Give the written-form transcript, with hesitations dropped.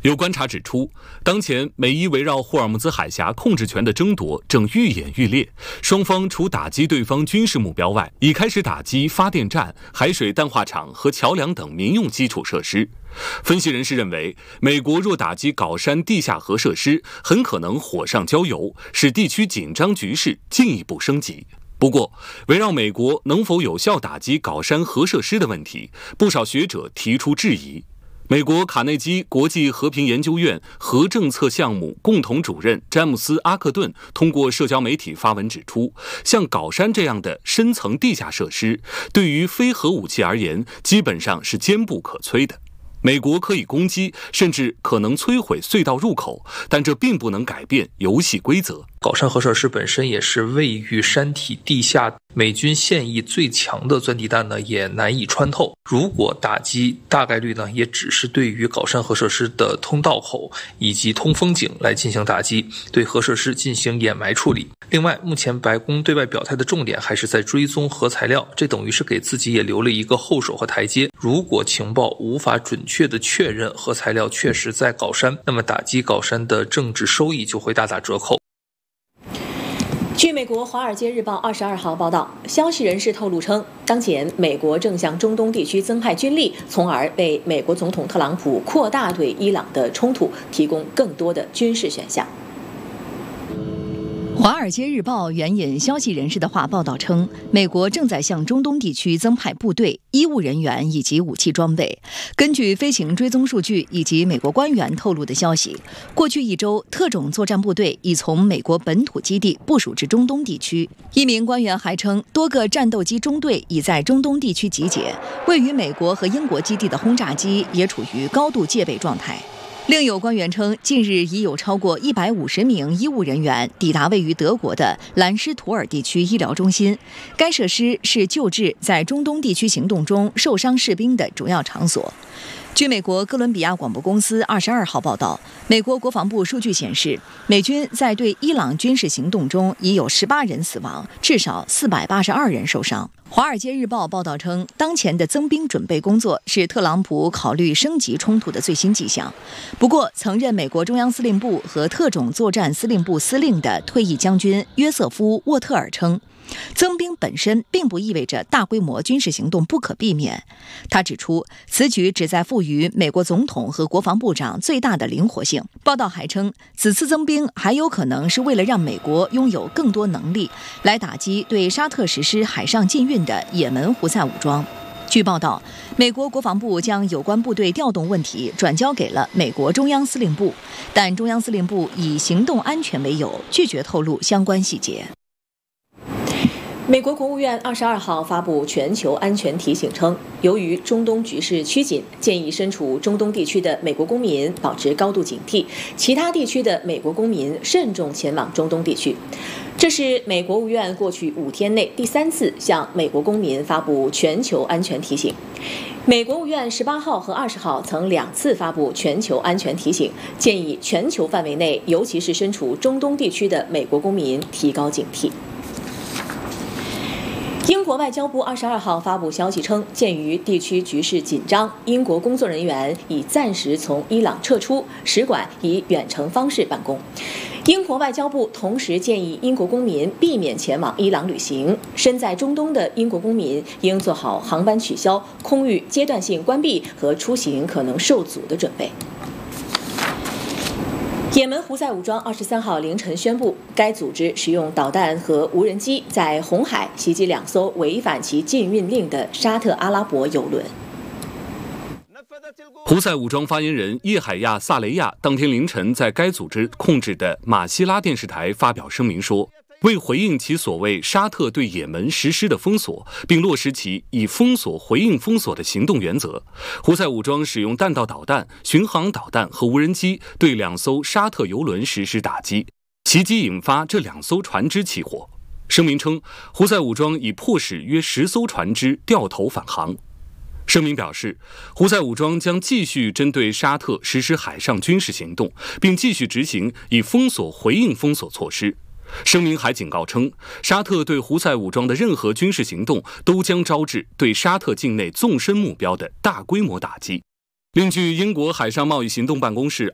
有观察指出，当前美伊围绕霍尔木兹海峡控制权的争夺正愈演愈烈，双方除打击对方军事目标外，已开始打击发电站、海水淡化厂和桥梁等民用基础设施。分析人士认为，美国若打击皋山地下核设施，很可能火上浇油，使地区紧张局势进一步升级。不过，围绕美国能否有效打击皋山核设施的问题，不少学者提出质疑。美国卡内基国际和平研究院核政策项目共同主任詹姆斯·阿克顿通过社交媒体发文指出，像皋山这样的深层地下设施，对于非核武器而言，基本上是坚不可摧的。美国可以攻击，甚至可能摧毁隧道入口，但这并不能改变游戏规则。 皋山核设施本身也是位于山体地下，美军现役最强的钻地弹呢也难以穿透。如果打击，大概率呢也只是对于皋山核设施的通道口以及通风井来进行打击，对核设施进行掩埋处理。另外，目前白宫对外表态的重点还是在追踪核材料，这等于是给自己也留了一个后手和台阶。如果情报无法准确的确认核材料确实在皋山，那么打击皋山的政治收益就会大打折扣。 据美国《华尔街日报》22号报道，消息人士透露称，当前美国正向中东地区增派军力，从而为美国总统特朗普扩大对伊朗的冲突提供更多的军事选项。 《华尔街日报》援引消息人士的话报道称，美国正在向中东地区增派部队、医务人员以及武器装备。根据飞行追踪数据以及美国官员透露的消息，过去一周，特种作战部队已从美国本土基地部署至中东地区。一名官员还称，多个战斗机中队已在中东地区集结，位于美国和英国基地的轰炸机也处于高度戒备状态。另有官员称，近日已有超过150名医务人员抵达位于德国的兰施图尔地区医疗中心，该设施是救治在中东地区行动中受伤士兵的主要场所。据美国哥伦比亚广播公司22号报道，美国国防部数据显示，美军在对伊朗军事行动中已有18人死亡，至少482人受伤。《华尔街日报》报道称，当前的增兵准备工作是特朗普考虑升级冲突的最新迹象。不过，曾任美国中央司令部和特种作战司令部司令的退役将军约瑟夫·沃特尔称，增兵本身并不意味着大规模军事行动不可避免。他指出，此举旨在赋予美国总统和国防部长最大的灵活性。报道还称，此次增兵还有可能是为了让美国拥有更多能力来打击对沙特实施海上禁运的也门胡塞武装。据报道，美国国防部将有关部队调动问题转交给了美国中央司令部，但中央司令部以行动安全为由，拒绝透露相关细节。 美国国务院22号发布全球安全提醒称，由于中东局势趋紧，建议身处中东地区的美国公民保持高度警惕，其他地区的美国公民慎重前往中东地区。这是美国务院过去5天内第3次向美国公民发布全球安全提醒。美国务院18号和20号曾2次发布全球安全提醒，建议全球范围内，尤其是身处中东地区的美国公民提高警惕。英国外交部22号发布消息称，鉴于地区局势紧张，英国工作人员已暂时从伊朗撤出，使馆以远程方式办公。英国外交部同时建议英国公民避免前往伊朗旅行，身在中东的英国公民应做好航班取消、空域阶段性关闭和出行可能受阻的准备。也门胡塞武装23号凌晨宣布，该组织使用导弹和无人机在红海袭击2艘违反其禁运令的沙特阿拉伯油轮。 胡塞武装发言人叶海亚·萨雷亚当天凌晨在该组织控制的马希拉电视台发表声明说，为回应其所谓沙特对也门实施的封锁，并落实其以封锁回应封锁的行动原则，胡塞武装使用弹道导弹、巡航导弹和无人机对2艘沙特油轮实施打击，袭击引发这2艘船只起火。声明称，胡塞武装已迫使约10艘船只掉头返航。声明表示，胡塞武装将继续针对沙特实施海上军事行动，并继续执行以封锁回应封锁措施。声明还警告称，沙特对胡塞武装的任何军事行动都将招致对沙特境内纵深目标的大规模打击。另据英国海上贸易行动办公室